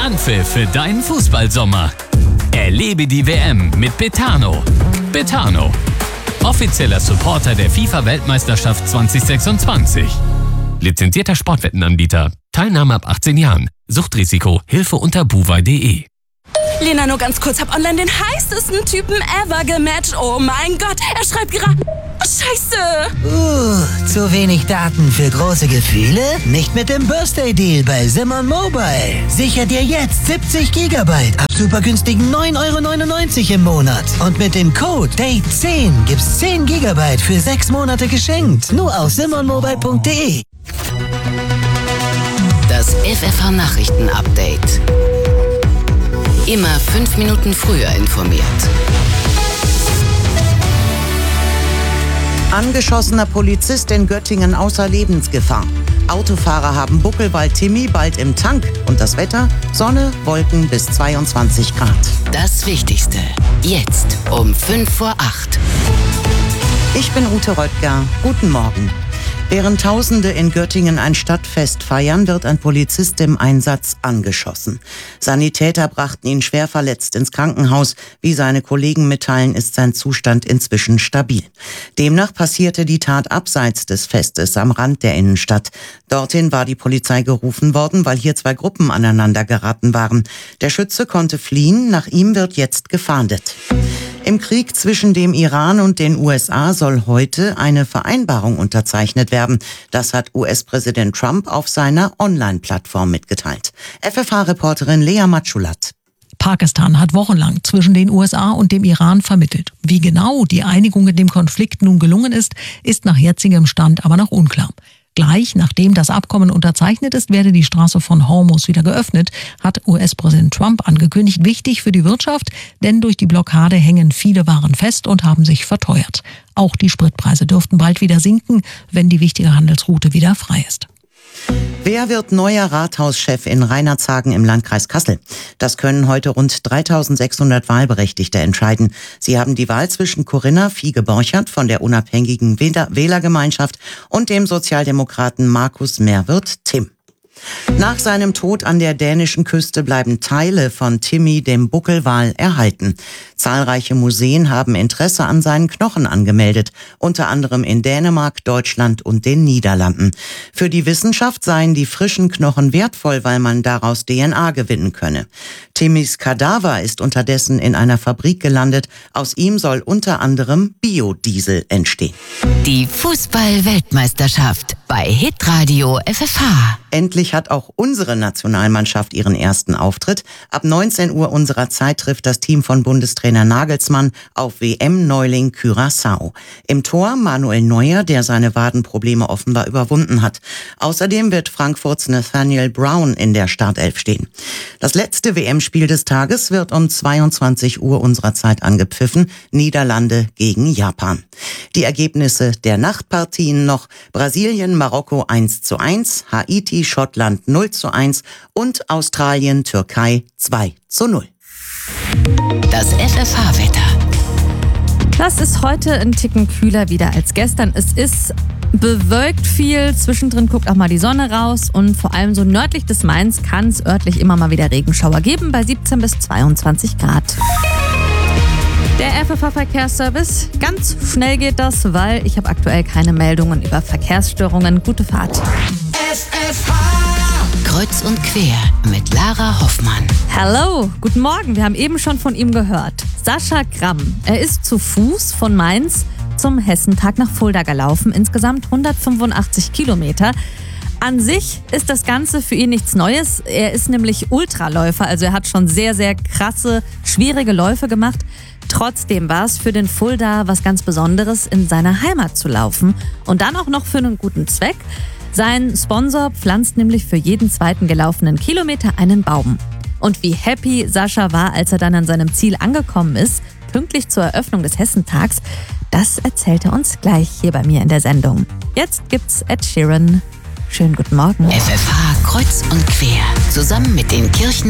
Anpfiff für deinen Fußballsommer. Erlebe die WM mit Betano. Betano, offizieller Supporter der FIFA-Weltmeisterschaft 2026. Lizenzierter Sportwettenanbieter. Teilnahme ab 18 Jahren. Suchtrisiko. Hilfe unter buwei.de. Lena, nur ganz kurz. Hab online den heißesten Typen ever gematcht. Oh mein Gott, er schreibt gerade... Scheiße! Zu wenig Daten für große Gefühle? Nicht mit dem Birthday Deal bei Simon Mobile. Sicher dir jetzt 70 Gigabyte ab super günstigen 9,99 € im Monat. Und mit dem Code DATE10 gibt's 10 Gigabyte für 6 Monate geschenkt. Nur auf simonmobile.de. Das FFH Nachrichten Update. Immer 5 Minuten früher informiert. Angeschossener Polizist in Göttingen außer Lebensgefahr. Autofahrer haben Buckel, weil Timmy bald im Tank. Und das Wetter? Sonne, Wolken bis 22 Grad. Das Wichtigste. Jetzt um 5 vor 8. Ich bin Ute Röttger. Guten Morgen. Während Tausende in Göttingen ein Stadtfest feiern, wird ein Polizist im Einsatz angeschossen. Sanitäter brachten ihn schwer verletzt ins Krankenhaus. Wie seine Kollegen mitteilen, ist sein Zustand inzwischen stabil. Demnach passierte die Tat abseits des Festes am Rand der Innenstadt. Dorthin war die Polizei gerufen worden, weil hier 2 Gruppen aneinander geraten waren. Der Schütze konnte fliehen, nach ihm wird jetzt gefahndet. Im Krieg zwischen dem Iran und den USA soll heute eine Vereinbarung unterzeichnet werden. Das hat US-Präsident Trump auf seiner Online-Plattform mitgeteilt. FFH-Reporterin Lea Matschulat. Pakistan hat wochenlang zwischen den USA und dem Iran vermittelt. Wie genau die Einigung in dem Konflikt nun gelungen ist, ist nach jetzigem Stand aber noch unklar. Gleich nachdem das Abkommen unterzeichnet ist, werde die Straße von Hormuz wieder geöffnet, hat US-Präsident Trump angekündigt. Wichtig für die Wirtschaft, denn durch die Blockade hängen viele Waren fest und haben sich verteuert. Auch die Spritpreise dürften bald wieder sinken, wenn die wichtige Handelsroute wieder frei ist. Wer wird neuer Rathauschef in Reinhardshagen im Landkreis Kassel? Das können heute rund 3.600 Wahlberechtigte entscheiden. Sie haben die Wahl zwischen Corinna Fiege-Borchert von der unabhängigen Wählergemeinschaft und dem Sozialdemokraten Markus Merwirth-Timm. Nach seinem Tod an der dänischen Küste bleiben Teile von Timmy, dem Buckelwal, erhalten. Zahlreiche Museen haben Interesse an seinen Knochen angemeldet, unter anderem in Dänemark, Deutschland und den Niederlanden. Für die Wissenschaft seien die frischen Knochen wertvoll, weil man daraus DNA gewinnen könne. Timmys Kadaver ist unterdessen in einer Fabrik gelandet. Aus ihm soll unter anderem Biodiesel entstehen. Die Fußball-Weltmeisterschaft bei Hitradio FFH. Endlich hat auch unsere Nationalmannschaft ihren ersten Auftritt. Ab 19 Uhr unserer Zeit trifft das Team von Bundestrainer Nagelsmann auf WM-Neuling Curaçao. Im Tor Manuel Neuer, der seine Wadenprobleme offenbar überwunden hat. Außerdem wird Frankfurts Nathaniel Brown in der Startelf stehen. Das letzte WM-Spiel des Tages wird um 22 Uhr unserer Zeit angepfiffen. Niederlande gegen Japan. Die Ergebnisse der Nachtpartien noch: Brasilien, Marokko 1:1, Haiti, Schottland 0:1 und Australien, Türkei 2:0. Das FFH-Wetter. Das ist heute ein Ticken kühler wieder als gestern. Es ist bewölkt viel, zwischendrin guckt auch mal die Sonne raus und vor allem so nördlich des Mains kann es örtlich immer mal wieder Regenschauer geben bei 17 bis 22 Grad. Der FFH-Verkehrsservice, ganz schnell geht das, weil ich habe aktuell keine Meldungen über Verkehrsstörungen. Gute Fahrt. Kreuz und quer mit Lara Hoffmann. Hallo, guten Morgen. Wir haben eben schon von ihm gehört. Sascha Gramm. Er ist zu Fuß von Mainz zum Hessentag nach Fulda gelaufen. Insgesamt 185 Kilometer. An sich ist das Ganze für ihn nichts Neues. Er ist nämlich Ultraläufer, also er hat schon sehr, sehr krasse, schwierige Läufe gemacht. Trotzdem war es für den Fulda was ganz Besonderes, in seiner Heimat zu laufen. Und dann auch noch für einen guten Zweck. Sein Sponsor pflanzt nämlich für jeden zweiten gelaufenen Kilometer einen Baum. Und wie happy Sascha war, als er dann an seinem Ziel angekommen ist, pünktlich zur Eröffnung des Hessentags, das erzählt er uns gleich hier bei mir in der Sendung. Jetzt gibt's Ed Sheeran. Schönen guten Morgen. FFH Kreuz und quer. Zusammen mit den Kirchen